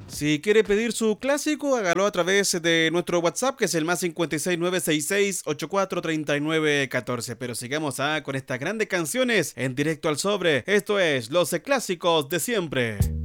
Si quiere pedir su clásico, hágalo a través de nuestro WhatsApp, que es el más 56966843914. Pero sigamos con estas grandes canciones en directo al sobre. Esto es Los Clásicos de Siempre.